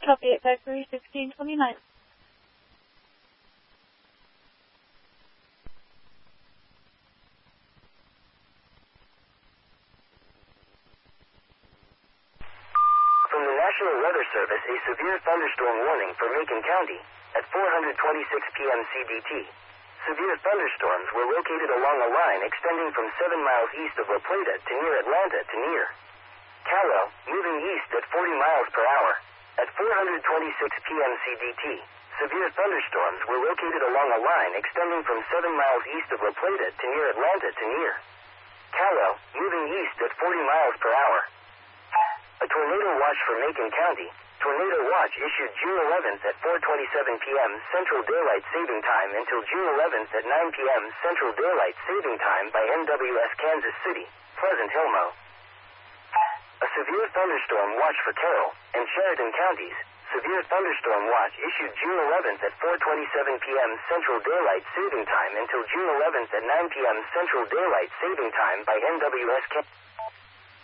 Copy at Factory 1629. From the National Weather Service, a severe thunderstorm warning for Macon County at 4:26 p.m. CDT. Severe thunderstorms were located along a line extending from 7 miles east of La Plata to near Atlanta to near Callao, moving east at 40 miles per hour. At 4:26 p.m. CDT, severe thunderstorms were located along a line extending from 7 miles east of La Plata to near Atlanta to near Callao, moving east at 40 miles per hour. A tornado watch for Macon County. Tornado watch issued June 11th at 4:27 p.m. Central Daylight Saving Time until June 11th at 9 p.m. Central Daylight Saving Time by NWS Kansas City, Pleasant Hill, Mo. A severe thunderstorm watch for Carroll and Sheridan counties. Severe thunderstorm watch issued June 11th at 4:27 p.m. Central Daylight Saving Time until June 11th at 9 p.m. Central Daylight Saving Time by NWS Kansas.